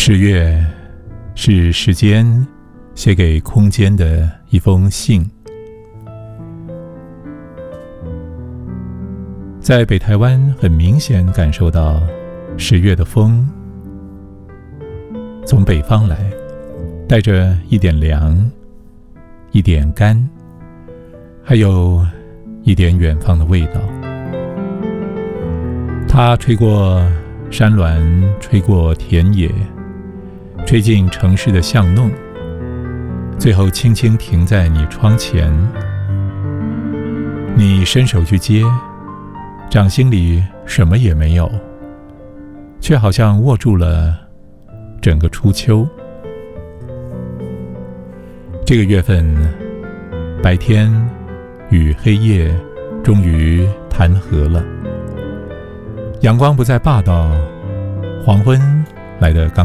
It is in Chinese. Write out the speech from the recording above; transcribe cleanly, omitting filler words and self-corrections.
10月是时间写给空间的一封信。在北台湾很明显感受到10月的风从北方来，带着一点凉，一点干，还有一点远方的味道。它吹过山峦，吹过田野，吹进城市的巷弄，最后轻轻停在你窗前。你伸手去接，掌心里什么也没有，却好像握住了整个初秋。这个月份，白天与黑夜终于谈和了，阳光不再霸道，黄昏来得刚